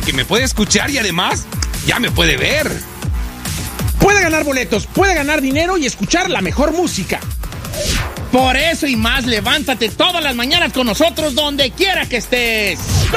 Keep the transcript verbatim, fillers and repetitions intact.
que me puede escuchar y además ya me puede ver. Puede ganar boletos, puede ganar dinero y escuchar la mejor música. Por eso y más, levántate todas las mañanas con nosotros donde quiera que estés.